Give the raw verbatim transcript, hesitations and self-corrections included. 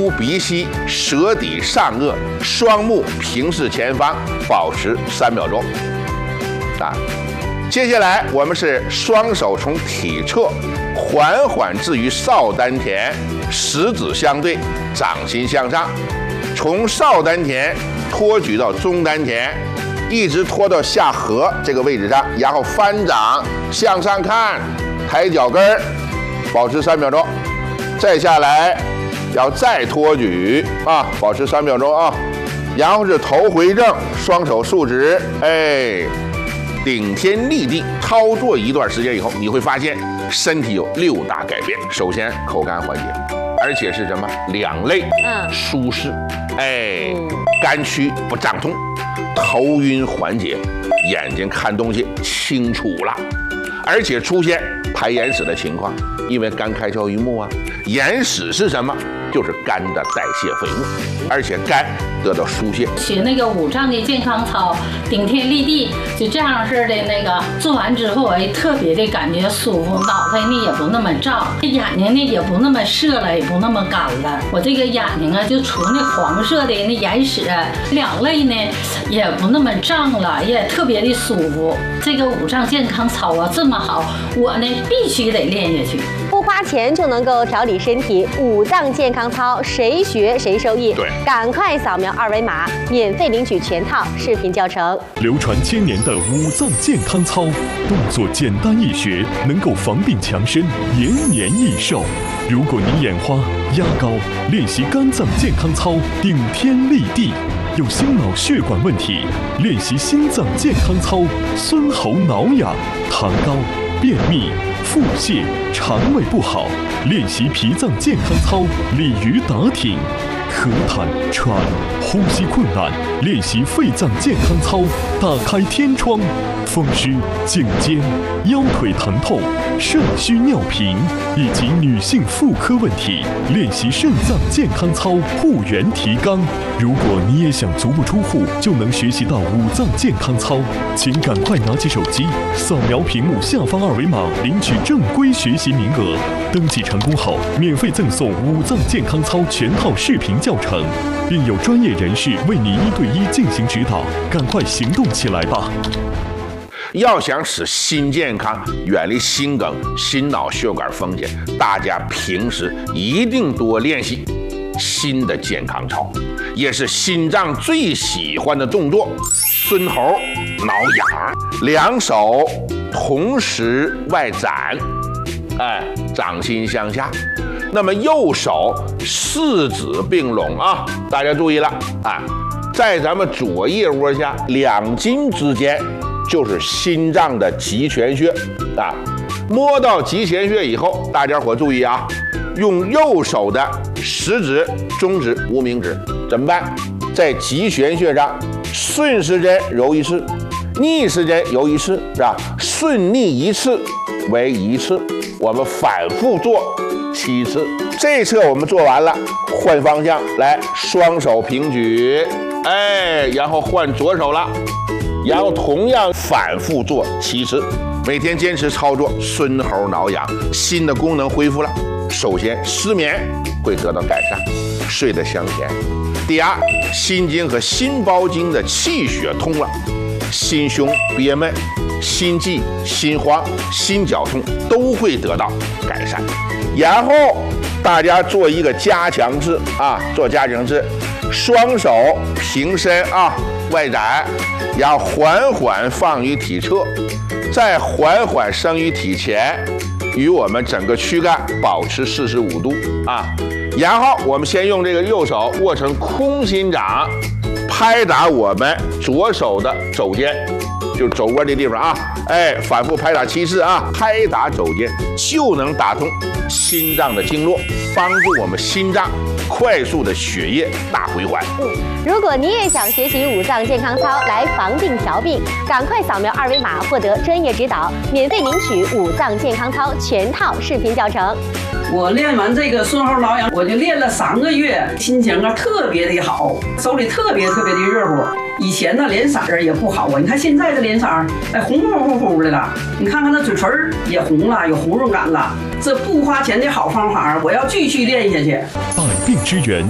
呼鼻吸，舌抵上颚，双目平视前方，保持三秒钟。啊，接下来我们是双手从体侧缓缓置于少丹田，食指相对，掌心向上，从少丹田托举到中丹田，一直拖到下颌这个位置上，然后翻掌向上看，抬脚跟儿，保持三秒钟。再下来，要再托举啊，保持三秒钟啊。然后是头回正，双手竖直，哎，顶天立地。操作一段时间以后，你会发现身体有六大改变。首先，口干缓解，而且是什么？两肋嗯舒适，哎，肝区不胀痛，头晕缓解，眼睛看东西清楚了，而且出现排眼屎的情况，因为肝开窍于目啊。眼屎是什么？就是肝的代谢废物，而且肝得到疏泄。 学那个五脏的健康操，顶天立地，就这样式的那个做完之后，哎，特别的感觉舒服，脑袋呢也不那么胀，眼睛呢也不那么涩了，也不那么干了。我这个眼睛啊，就除那黄色的那眼屎，两肋呢也不那么胀了，也特别的舒服。这个五脏健康操啊这么好，我呢必须得练下去。 不花钱就能够调理身体，五脏健康操谁学谁受益。 对， 赶快扫描二维码，免费领取全套视频教程。 流传千年的五脏健康操，动作简单易学，能够防病强身，延年益寿。如果你眼花、压高，练习肝脏健康操，顶天立地。有心脑血管问题，练习心脏健康操，孙喉挠痒、痰高、便秘、腹泻、肠胃不好，练习脾脏健康操，鲤鱼打挺。咳痰、喘、呼吸困难，练习肺脏健康操，打开天窗。风湿、颈肩、腰腿疼痛、肾虚尿频以及女性妇科问题，练习肾脏健康操，护元提肛。如果你也想足不出户就能学习到五脏健康操，请赶快拿起手机，扫描屏幕下方二维码，领取正规学习名额。登记成功后，免费赠送五脏健康操全套视频教程，并有专业人士为你一对一进行指导。赶快行动起来吧！ 要想使心健康，远离心梗、心脑血管风险，大家平时一定多练习心的健康操，也是心脏最喜欢的动作。孙喉挠痒，两手同时外展，哎，掌心向下。那么右手四指并拢啊，大家注意了啊，在咱们左腋窝下两筋之间就是心脏的极泉穴啊。摸到极泉穴以后，大家伙注意啊，用右手的食指、中指、无名指怎么办？在极泉穴上顺时针揉一次，逆时针揉一次，是吧？顺逆一次为一次，我们反复做七次。这一侧我们做完了，换方向来，双手平举，哎，然后换左手了，然后同样反复做七次。每天坚持操作，孙喉挠痒，心的功能恢复了。首先，失眠会得到改善，睡得香甜。第二，心经和心包经的气血通了，心胸憋闷、心悸、心慌、心绞痛都会得到改善。然后大家做一个加强式啊，做加强式，双手平伸啊，外展，然后缓缓放于体侧，再缓缓升于体前，与我们整个躯干保持四十五度啊。然后我们先用这个右手握成空心掌，拍打我们左手的肘尖，就是肘窝的地方啊，哎，反复拍打七次啊，拍打肘尖就能打通心脏的经络，帮助我们心脏快速的血液大回环。 嗯，如果你也想学习五脏健康操来防病调病，赶快扫描二维码获得专业指导，免费领取五脏健康操全套视频教程。 我练完这个孙喉挠痒，我就练了三个月，心情啊特别的好，手里特别特别的热乎。以前呢脸色儿也不好啊，你看现在这脸色儿，哎红乎乎乎的了。你看看那嘴唇也红了，有红润感了。这不花钱的好方法，我要继续练下去。 百病之源